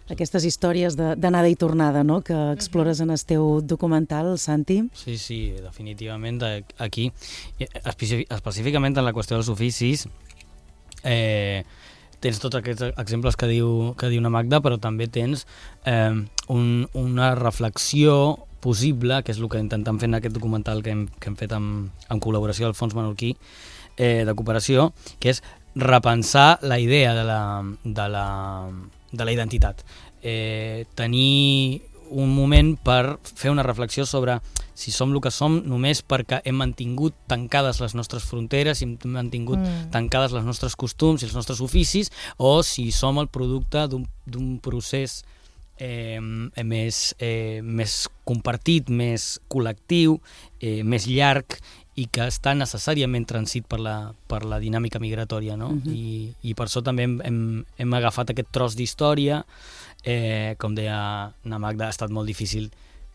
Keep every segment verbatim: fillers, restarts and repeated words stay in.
Aquestes històries d'anada i tornada, no?, que explores en el teu documental, Santi. Sí, sí, definitivament aquí, específicament en la qüestió dels oficis, eh, tens tots aquests exemples que diu, que diu una Magda, però també tens eh, un, una reflexió possible, que és el que intentem fer en aquest documental que hem, que hem fet amb, en col·laboració del Fons Menorquí eh, de Cooperació, que és repensar la idea de la, de la, de la identitat. Eh, tenir un moment per fer una reflexió sobre si som el que som només perquè hem mantingut tancades les nostres fronteres, hem mantingut mm. tancades les nostres costums i els nostres oficis, o si som el producte d'un procés eh, més, eh, més compartit, més col·lectiu, eh, més llarg, i que està necessàriament transit per la, per la dinàmica migratòria, no? Uh-huh. I, i per això també hem, hem, hem agafat aquest tros d'història. Eh, com deia na Magda, ha estat molt difícil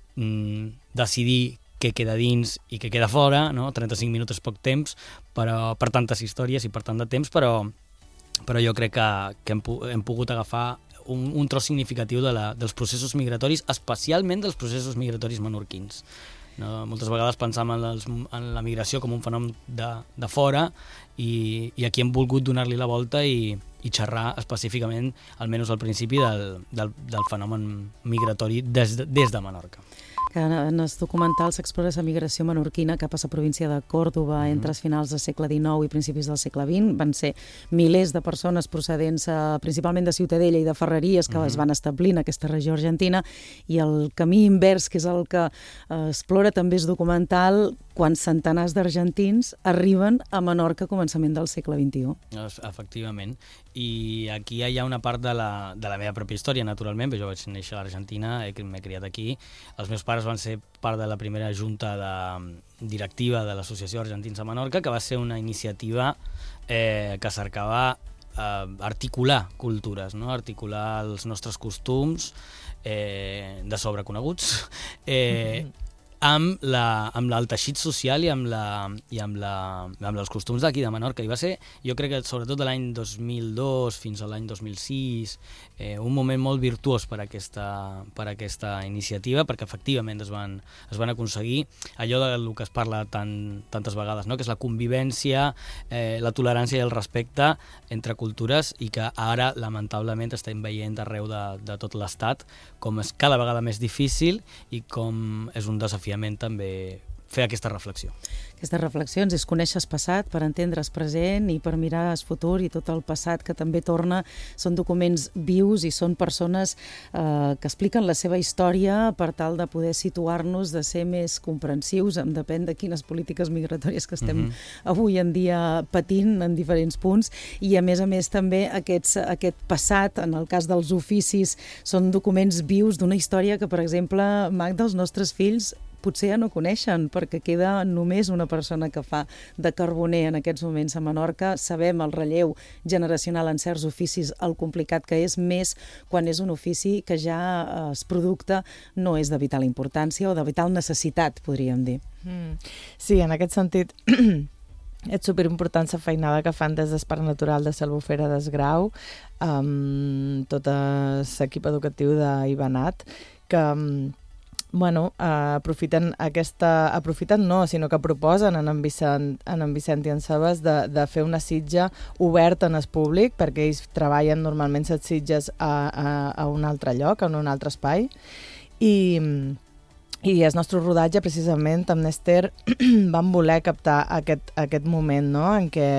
mm, decidir què queda dins i què queda fora, no? trenta-cinc minuts és poc temps però, per tantes històries i per tant de temps, però, però jo crec que, que hem, hem pogut agafar un, un tros significatiu de la, dels processos migratoris, especialment dels processos migratoris menorquins. No? Moltes vegades pensam en, els, en la migració com un fenomen de, de fora i, i aquí hem volgut donar-li la volta i, i xerrar específicament, almenys al principi, del, del, del fenomen migratori des de, des de Menorca. Que en el documental s'explora la migració menorquina cap a la província de Còrdova mm-hmm. entre els finals del segle dinou i principis del segle vint. Van ser milers de persones procedents uh, principalment de Ciutadella i de Ferreries que mm-hmm. es van establir en aquesta regió argentina, i el camí invers, que és el que uh, explora també el documental, quan centenars d'argentins arriben a Menorca a començament del segle vint-i-u. Efectivament. I aquí hi ha una part de la, de la meva pròpia història, naturalment, perquè jo vaig néixer a l'Argentina, m'he criat aquí. Els meus pares van ser part de la primera junta de, directiva de l'Associació Argentins a Menorca, que va ser una iniciativa eh, que cercava eh, articular cultures, no? Articular els nostres costums eh, de sobreconeguts, eh, mm-hmm. amb, la, amb el teixit social i amb, la, i amb, la, amb els costums d'aquí de Menorca. I va ser, jo crec que sobretot de l'any dos mil dos fins a l'any dos mil sis, eh, un moment molt virtuós per aquesta, per aquesta iniciativa, perquè efectivament es van, es van aconseguir allò del que es parla tan, tantes vegades, no? Que és la convivència, eh, la tolerància i el respecte entre cultures, i que ara, lamentablement, estem veient arreu de, de tot l'Estat com és cada vegada més difícil i com és un desafiament també fer aquesta reflexió. Aquestes reflexions és conèixer el passat per entendre el present i per mirar el futur, i tot el passat que també torna. Són documents vius i són persones eh, que expliquen la seva història per tal de poder situar-nos, de ser més comprensius, en depèn de quines polítiques migratòries que estem mm-hmm. avui en dia patint en diferents punts, i a més a més també aquests, aquest passat, en el cas dels oficis, són documents vius d'una història que, per exemple, Magda, els nostres fills potser ja no coneixen, perquè queda només una persona que fa de carboner en aquests moments a Menorca. Sabem el relleu generacional en certs oficis, el complicat que és, més quan és un ofici que ja el producte no és de vital importància o de vital necessitat, podríem dir. Mm. Sí, en aquest sentit és superimportant la feinada que fan des del Parc Natural de l'Albufera d'Esgrau, amb tot l'equip educatiu d'Ivanat, que bueno, uh, aprofiten aquesta... Aprofiten no, sinó que proposen en en Vicent, en en Vicent i en Sebas de, de fer una sitja oberta en el públic, perquè ells treballen normalment les sitges a, a, a un altre lloc, en un altre espai, i, i el nostre rodatge, precisament, amb Nester, vam voler captar aquest, aquest moment, no?, en què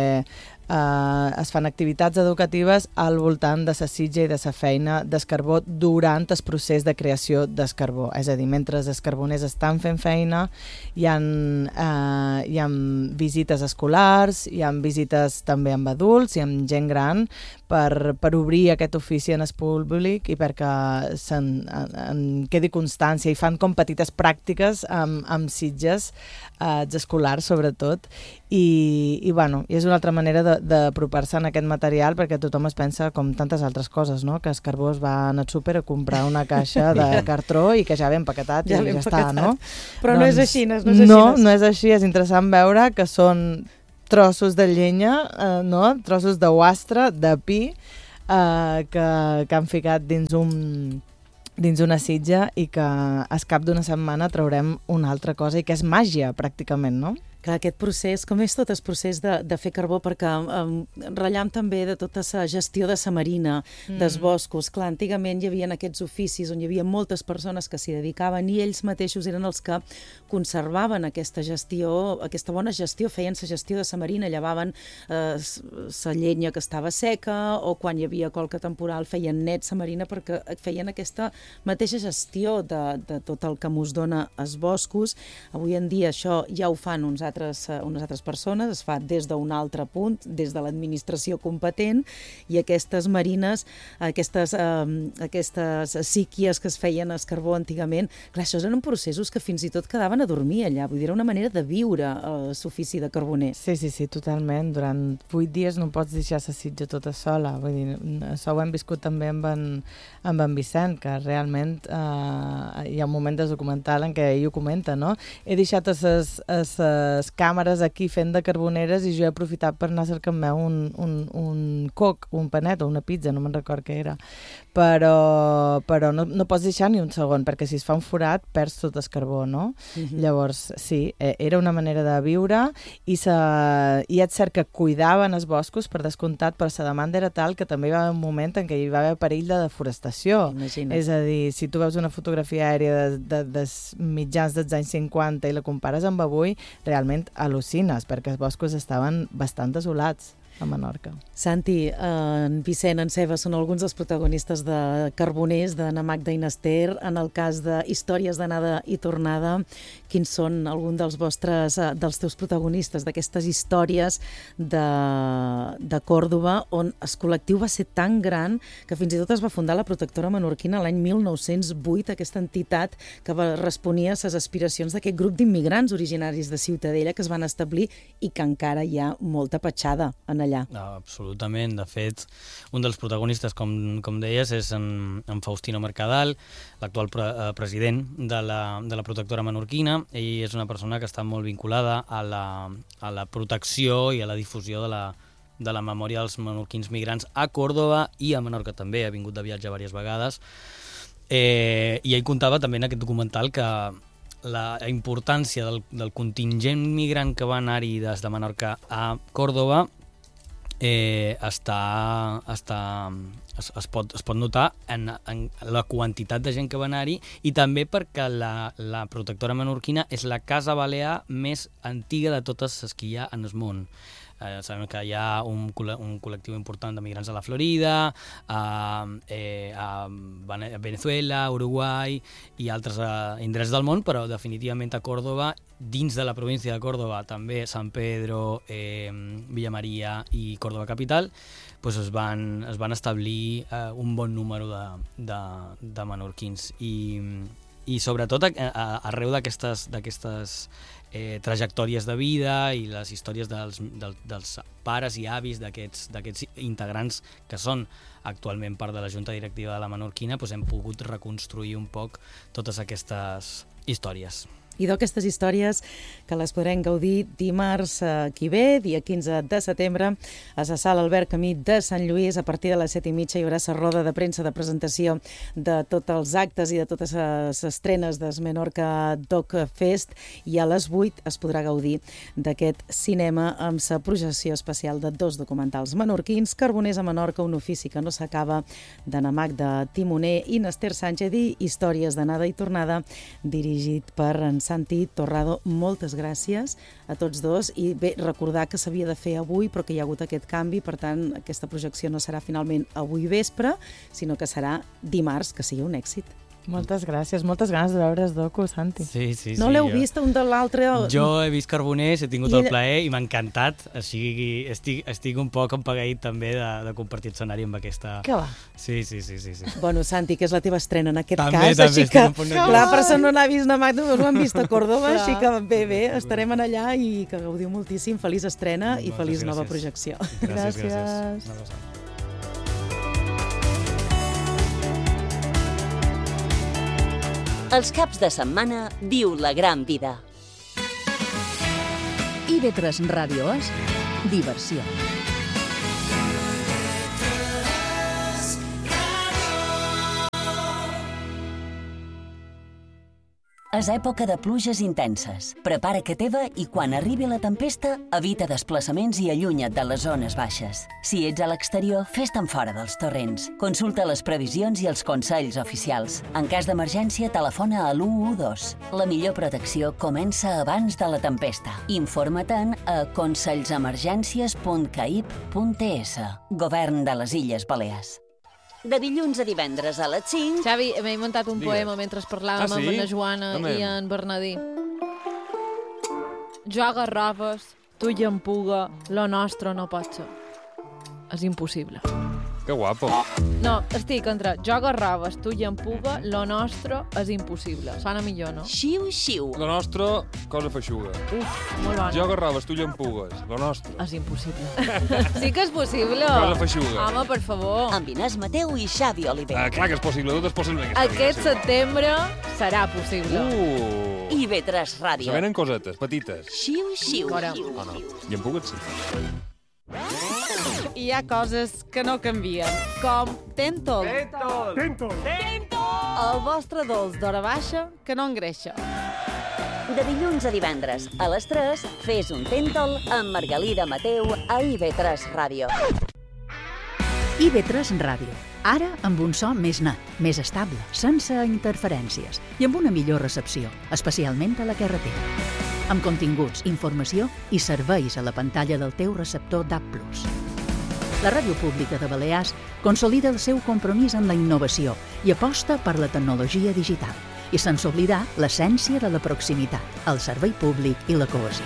Uh, es fan activitats educatives al voltant de la sitja i de la feina del carbó durant el procés de creació del carbó. És a dir, mentre els carboners estan fent feina, hi ha, uh, hi ha visites escolars, hi ha visites també amb adults i amb gent gran, per, per obrir aquest ofici en el públic i perquè se'n en quedi constància, i fan com petites pràctiques amb, amb sitges uh, escolars, sobretot, i, i, bueno, i és una altra manera de d'apropar-se en aquest material, perquè tothom es pensa, com tantes altres coses, no?, que el carbó es va anar al súper a comprar una caixa de cartró i que ja ve empaquetat ja i ja està, no? Però doncs, no és així, no és així. No, no és així, és interessant veure que són trossos de llenya, eh, no?, trossos de guastre, de pi, uh, que, que han ficat dins un dins una sitja i que al cap d'una setmana traurem una altra cosa i que és màgia, pràcticament, no? Clar, aquest procés, com és tot el procés de, de fer carbó, perquè um, ratllam també de tota la gestió de sa marina, mm. dels boscos. Clar, antigament hi havia aquests oficis on hi havia moltes persones que s'hi dedicaven i ells mateixos eren els que conservaven aquesta gestió, aquesta bona gestió, feien la gestió de sa marina, llevaven eh, la llenya que estava seca o quan hi havia qualque temporal feien net sa marina perquè feien aquesta mateixa gestió de, de tot el que mos dona els boscos. Avui en dia això ja ho fan uns altres, unes altres persones, es fa des d'un altre punt, des de l'administració competent, i aquestes marines, aquestes, eh, aquestes síquies que es feien al carbó antigament, clar, això eren processos que fins i tot quedaven a dormir allà, vull dir, era una manera de viure eh, l'ofici de carboner. Sí, sí, sí, totalment. Durant vuit dies no pots deixar la sitja tota sola, vull dir, això ho hem viscut també amb en, amb en Vicent, que realment eh, hi ha un moment del documental en què ell ho comenta, no? He deixat a ses, a ses càmeres aquí fent de carboneres i jo he aprofitat per anar a cercar-me un, un, un coc, un panet o una pizza, no me'n record què era, però, però no, no pots deixar ni un segon, perquè si es fa un forat perds tot el carbó, no? Mm-hmm. Llavors, sí, era una manera de viure i, sa, i és cert que cuidaven els boscos, per descomptat, però la demanda era tal que també hi va haver un moment en què hi va haver perill de deforestació. Imagina't. És a dir, si tu veus una fotografia aèria de, de, de mitjans dels anys cinquanta i la compares amb avui, realment al·lucines, perquè els boscos estaven bastant desolats a Menorca. Santi, en Vicent, en Ceba són alguns dels protagonistes de Carboners, de Na Magda i n'Ester. En el cas de Històries d'anada i tornada, quins són alguns dels vostres, dels teus protagonistes, d'aquestes històries de, de Còrdova, on el col·lectiu va ser tan gran que fins i tot es va fundar la Protectora Menorquina l'any mil nou-cents vuit, aquesta entitat que responia a les aspiracions d'aquest grup d'immigrants originaris de Ciutadella que es van establir i que encara hi ha molta petjada en allà. No, absolutament. De fet, un dels protagonistes, com, com deies, és en, en Faustino Mercadal, l'actual pre, eh, president de la, de la Protectora Menorquina. Ell és una persona que està molt vinculada a la, a la protecció i a la difusió de la, de la memòria dels menorquins migrants a Còrdova i a Menorca també. Ha vingut de viatge diverses vegades. Eh, I ell contava també en aquest documental que la importància del, del contingent migrant que va anar-hi des de Menorca a Còrdova Eh, està, està, es, es, pot, es pot notar en, en la quantitat de gent que va anar-hi i també perquè la, la Protectora Menorquina és la casa balear més antiga de totes les que hi ha en el món. Eh, sabem que hi ha un, un col·lectiu important de migrants a la Florida, a, eh, a Venezuela, Uruguai i altres eh, indrets del món, però definitivament a Còrdova, dins de la província de Còrdova, també Sant Pedro, eh, Villa Maria i Còrdova Capital, pues es, van, es van establir eh, un bon número de, de, de menorquins. I, i sobretot a, a, arreu d'aquestes eh, trajectòries de vida i les històries dels, dels, dels pares i avis d'aquests integrants que són actualment part de la Junta Directiva de la Menorquina, doncs hem pogut reconstruir un poc totes aquestes històries. I d'aquestes històries que les podrem gaudir dimarts eh, qui ve, dia quinze de setembre, a la sala Albert Camí de Sant Lluís. A partir de les set i mitja hi haurà la roda de premsa de presentació de tots els actes i de totes les estrenes del Menorca Doc Fest, i a les vuit es podrà gaudir d'aquest cinema amb la projecció especial de dos documentals menorquins, Carboners a Menorca, un ofici que no s'acaba, de Na Magda Timoner i n'Ester Sánchez, i Històries d'anada i tornada, dirigit per en Santi Torrado. Moltes gràcies a tots dos, i bé, recordar que s'havia de fer avui però que hi ha hagut aquest canvi, per tant aquesta projecció no serà finalment avui vespre, sinó que serà dimarts, que sigui un èxit. Moltes gràcies, moltes ganes de veure el docu, Santi. Sí, sí, no sí, l'heu jo... vist un de l'altre? Jo he vist Carboners, he tingut I el plaer i m'ha encantat, així estic, estic un poc empagueït també de, de compartir escenari amb aquesta... Que va? Sí, sí, sí, sí, sí. Bueno, Santi, que és la teva estrena en aquest també, cas, també, així que la persona no n'ha vist Na Magda, no ho han vist a Còrdova, així que bé, bé, estarem en allà i que gaudiu moltíssim. Feliç estrena i feliç nova projecció. Gràcies, gràcies. gràcies. Els caps de setmana viu la gran vida. I ve tres Ràdio és diversió. És època de pluges intenses. Prepara que teva i quan arribi la tempesta, evita desplaçaments i allunya't de les zones baixes. Si ets a l'exterior, fes-te'n fora dels torrents. Consulta les previsions i els consells oficials. En cas d'emergència, telefona a l'u u dos. La millor protecció comença abans de la tempesta. Informa-te'n a consellsemergències punt caip punt es. Govern de les Illes Balears. De dilluns a divendres a les cinc... Xavi, m'he muntat un Digues. poema mentre parlàvem Ah, sí? amb la Joana Amem. i en Bernadí. Jo agarraves, tu i en puga, lo nostre no pot ser. És impossible. Que guapo. No, estic entre jo agarraves, tu i en puga, lo nostre és impossible. Sona millor, no? Xiu, xiu. Lo nostre, cosa feixuga. Uf, molt bona. Jo agarraves, tu llampugues. Lo nostre, És impossible. Sí que és possible. cosa feixuga. Home, per favor. Amb Inés Mateu i Xavi Oliver. Ah, clar que és possible, tot és possible. en aquesta Aquest vida, setembre serà possible. Uh! I B tres Ràdio. Se venen cosetes, petites. Xiu, xiu. Fora. O no? Llampugues, sí. Hi ha coses que no canvien, com Tentol. Tentol! El vostre dolç d'hora baixa que no engreixa. De dilluns a divendres a les tres, fes un Tentol amb Margalida Mateu a I B tres Ràdio. I B tres Ràdio. Ara amb un so més net, més estable, sense interferències i amb una millor recepció, especialment a la carretera. Amb continguts, informació i serveis a la pantalla del teu receptor D A B plus. La Ràdio Pública de Balears consolida el seu compromís amb la innovació i aposta per la tecnologia digital, i sense oblidar l'essència de la proximitat, el servei públic i la cohesió.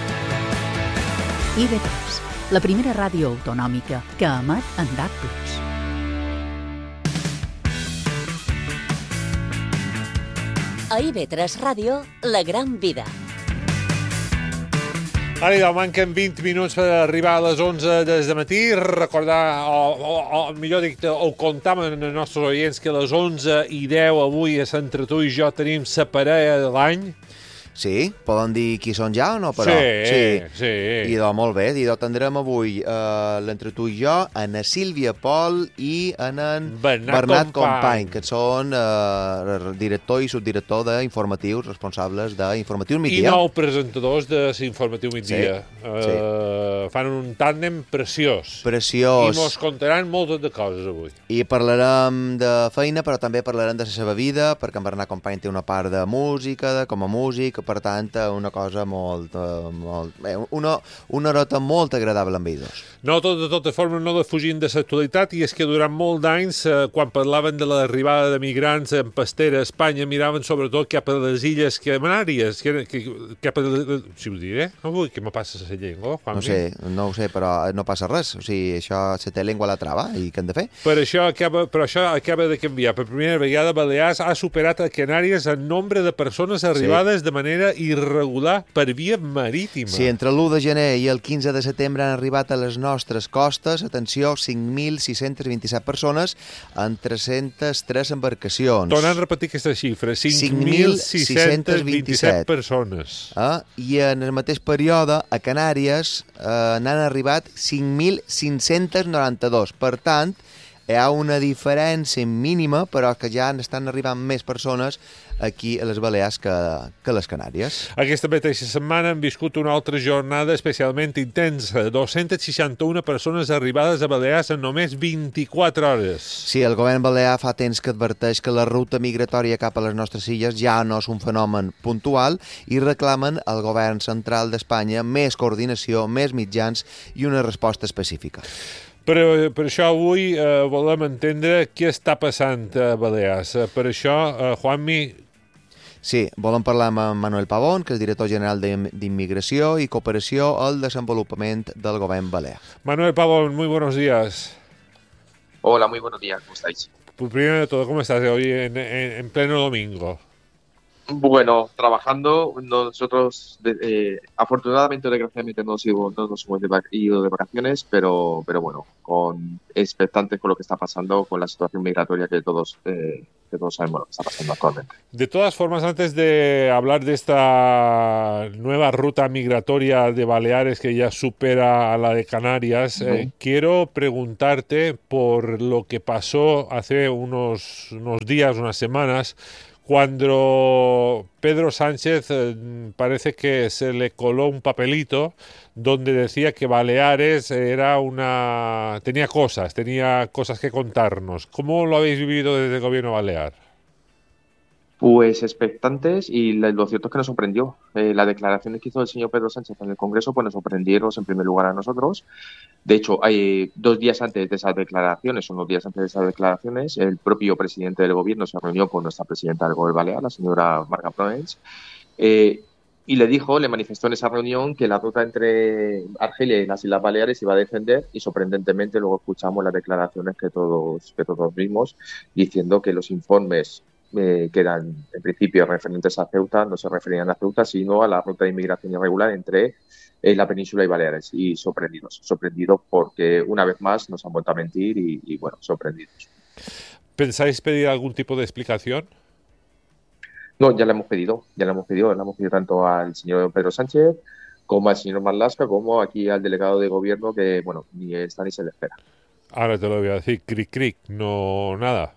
I B tres, la primera ràdio autonòmica que emet en D A B plus. A I B tres Ràdio, la gran vida. Ara idò, manquen vint minuts per arribar a les onze des de matí. Recordar, o, o, o millor dit, o comptam amb els nostres oients que a les onze i deu avui a Entre tu i jo tenim la parella de l'any. Sí? Poden dir qui són ja o no, però? Sí, sí. Idò, molt bé. Idò, tindrem avui eh, l'Entre tu i jo, en a Sílvia Pol i en en Bernat Bernat Company. Company, que són eh, director i subdirector d'informatius, responsables d'informatius I migdia. nou presentadors de l'Informatiu Migdia. Sí, Uh, sí. Fan un tàndem preciós. Preciós. I mos contaran moltes de coses avui. I parlarem de feina, però també parlarem de la seva vida, perquè en Bernat Company té una part de música, de, com a músic, per tant, una cosa molt... eh, molt bé, una, una nota molt agradable amb ells dos. No, tot, de totes formes, no defugint de l'actualitat, i és que durant molt d'anys, eh, quan parlaven de l'arribada de migrants en pastera a Espanya, miraven sobretot cap a les illes Canàries, que, que, cap a... Si ho diré? Avui, què me passa a la llengua, Juanmi? No sé, no ho sé, però no passa res. O sigui, això se té llengua a la trava i què hem de fer? Per això acaba, però això acaba de canviar. Per primera vegada, Balears ha superat a Canàries en nombre de persones arribades sí. de manera irregular per via marítima. Sí, entre l'u de gener i el quinze de setembre han arribat a les nostres costes, atenció, cinc mil sis-cents vint-i-set persones en tres-centes tres embarcacions. Tornant a repetir aquesta xifra, cinc mil sis-cents vint-i-set persones. Eh? I en el mateix període, a Canàries, eh, n'han arribat cinc mil cinc-cents noranta-dos. Per tant, hi ha una diferència mínima, però que ja n'estan arribant més persones aquí a les Balears que, que a les Canàries. Aquesta mateixa setmana han viscut una altra jornada especialment intensa. dos-centes seixanta-una persones arribades a Balears en només vint-i-quatre hores. Sí, el govern balear fa temps que adverteix que la ruta migratòria cap a les nostres illes ja no és un fenomen puntual i reclamen al govern central d'Espanya més coordinació, més mitjans i una resposta específica. Per, per això avui eh, volem entendre què està passant a Balears. Per això, eh, Juanmi... Sí, volem parlar amb Manuel Pavón, que és director general d'Immigració i Cooperació al Desenvolupament del Govern Balear. Manuel Pavón, muy buenos días. Hola, muy buenos días, ¿cómo estáis? Pues primero de todo, ¿cómo estás hoy en, en, en pleno domingo? Bueno, trabajando, nosotros eh, afortunadamente o desgraciadamente no nos, ido, no nos hemos ido de vacaciones, pero, pero bueno, con expectantes con lo que está pasando, con la situación migratoria que todos, eh, que todos sabemos lo que está pasando actualmente. De todas formas, antes de hablar de esta nueva ruta migratoria de Baleares que ya supera a la de Canarias, uh-huh. eh, quiero preguntarte por lo que pasó hace unos, unos días, unas semanas, cuando Pedro Sánchez eh, parece que se le coló un papelito donde decía que Baleares era una tenía cosas, tenía cosas que contarnos. ¿Cómo lo habéis vivido desde el gobierno balear? Pues expectantes, y lo cierto es que nos sorprendió. Eh, las declaraciones que hizo el señor Pedro Sánchez en el Congreso pues nos sorprendieron en primer lugar a nosotros. De hecho, hay dos días antes de esas declaraciones, unos días antes de esas declaraciones, el propio presidente del Gobierno se reunió con nuestra presidenta del Gobierno balear, la señora Marga Proens, eh, y le dijo, le manifestó en esa reunión que la ruta entre Argelia y las Islas Baleares iba a defender, y sorprendentemente luego escuchamos las declaraciones que todos, que todos vimos, diciendo que los informes Eh, que eran en principio referentes a Ceuta, no se referían a Ceuta, sino a la ruta de inmigración irregular entre eh, la península y Baleares. Y sorprendidos, sorprendidos porque una vez más nos han vuelto a mentir y, y bueno, sorprendidos. ¿Pensáis pedir algún tipo de explicación? No, ya la hemos pedido, ya la hemos pedido, la hemos pedido tanto al señor Pedro Sánchez como al señor Marlaska, como aquí al delegado de gobierno, que bueno, ni está ni se le espera. Ahora te lo voy a decir, cric cric, no nada.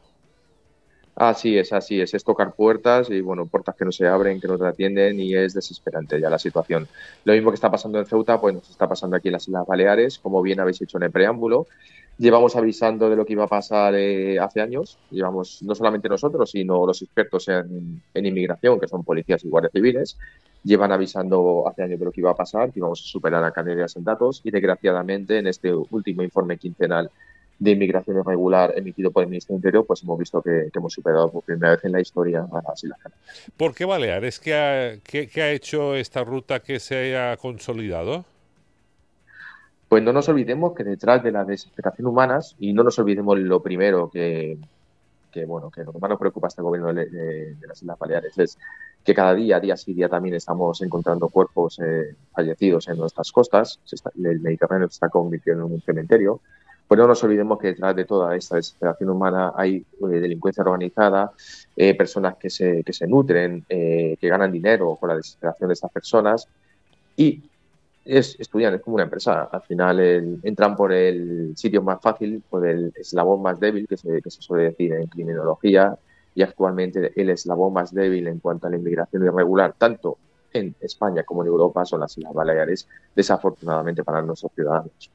Así es, así es, es tocar puertas y bueno, puertas que no se abren, que no te atienden, y es desesperante ya la situación. Lo mismo que está pasando en Ceuta, pues nos está pasando aquí en las Islas Baleares, como bien habéis hecho en el preámbulo. Llevamos avisando de lo que iba a pasar eh, hace años, llevamos no solamente nosotros, sino los expertos en, en inmigración, que son policías y guardias civiles, llevan avisando hace años de lo que iba a pasar, que íbamos a superar a Canarias en datos, y desgraciadamente en este último informe quincenal de inmigración irregular emitido por el Ministerio del Interior, pues hemos visto que, que hemos superado por primera vez en la historia a las Islas Canarias. ¿Por qué Baleares? ¿Qué ha, qué, qué ha hecho esta ruta que se haya consolidado? Pues no nos olvidemos que detrás de la desesperación humana, y no nos olvidemos lo primero que, que bueno, que lo que más nos preocupa a este gobierno de, de, de las Islas Baleares es que cada día, día sí día también estamos encontrando cuerpos eh, fallecidos en nuestras costas. Se está, el Mediterráneo se está convirtiendo en un cementerio. Pues no nos olvidemos que detrás de toda esta desesperación humana hay eh, delincuencia organizada, eh, personas que se, que se nutren, eh, que ganan dinero con la desesperación de estas personas, y es, estudian, es como una empresa. Al final el, entran por el sitio más fácil, por el eslabón más débil, que se, que se suele decir en criminología, y actualmente el eslabón más débil en cuanto a la inmigración irregular, tanto en España como en Europa, son las Islas Baleares, desafortunadamente para nuestros ciudadanos.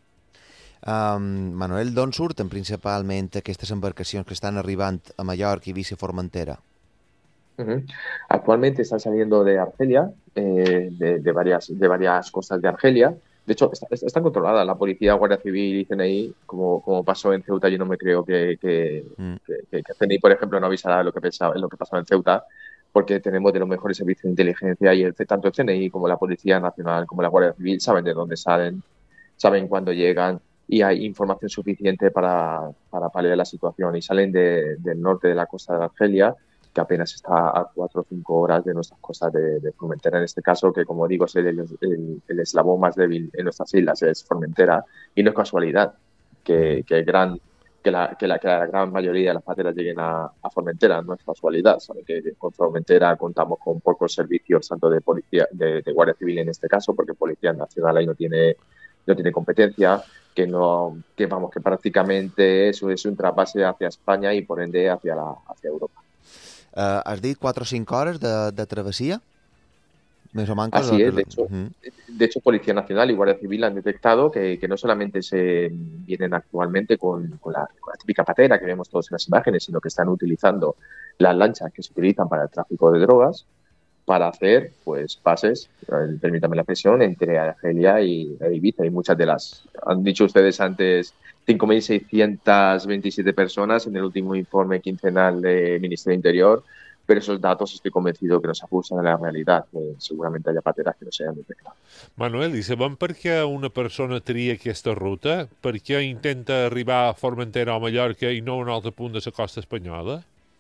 Um, Manuel, d'on surten principalment aquestes embarcacions que estan arribant a Mallorca, Eivissa i Formentera? Uh-huh. Actualmente están saliendo de Argelia, eh, de, de, varias, de varias costas de Argelia. De hecho, está, están controladas. La policía, Guardia Civil y C N I, como, como pasó en Ceuta, yo no me creo que, que, mm. que, que C N I, por ejemplo, no avisará lo que, pensaba, lo que pasó en Ceuta, porque tenemos de los mejores servicios de inteligencia, y el, tanto el C N I como la Policía Nacional como la Guardia Civil saben de dónde salen, saben cuándo llegan, y hay información suficiente para, para paliar la situación, y salen de, del norte de la costa de Argelia, que apenas está a cuatro o cinco horas de nuestras costas de, de Formentera, en este caso, que como digo es el, el, el eslabón más débil en nuestras islas, es Formentera, y no es casualidad que, que, el gran, que, la, que, la, que la gran mayoría de las pateras lleguen a, a Formentera, no es casualidad. Sabe que con Formentera contamos con pocos servicios, tanto de policía, de, de Guardia Civil en este caso, porque Policía Nacional ahí no tiene, no tiene competencia, que no, que vamos, que prácticamente eso es un trasvase hacia España y por ende hacia, la, hacia Europa. Uh, has dit cuatro o cinco hores de, de travesía? Més o manca. Así es, de hecho, uh-huh. de hecho Policía Nacional y Guardia Civil han detectado que, que no solamente se vienen actualmente con, con, la, con la típica patera que vemos todos en las imágenes, sino que están utilizando las lanchas que se utilizan para el tráfico de drogas para hacer pues pases, permítame la expresión, entre Argelia y Ibiza. Y muchas de las, han dicho ustedes antes, cinco mil seiscientas veintisiete personas en el último informe quincenal del Ministerio del Interior, pero esos datos estoy convencido que no se ajustan a la realidad, que seguramente haya pateras que no se hayan detectado. Manuel, i sabem per què una persona tria aquesta ruta? Per què intenta arribar a Formentera o Mallorca i no a un altre punt de la costa espanyola?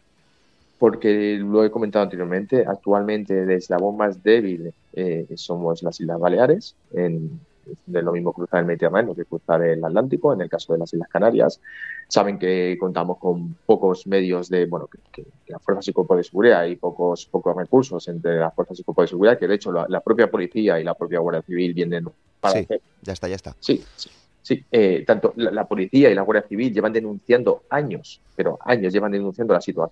Porque lo he comentado anteriormente, actualmente el eslabón más débil eh, somos las Islas Baleares, en, de lo mismo cruzar el Mediterráneo que cruzar el Atlántico, en el caso de las Islas Canarias. Saben que contamos con pocos medios de, bueno, que, que, que las fuerzas y cuerpos de seguridad y pocos, pocos recursos entre las fuerzas y cuerpos de seguridad, que de hecho la, la propia policía y la propia Guardia Civil vienen para sí, hacer. ya está, ya está. Sí, sí. Sí, eh, tanto la, la policía y la Guardia Civil llevan denunciando años, pero años llevan denunciando la situación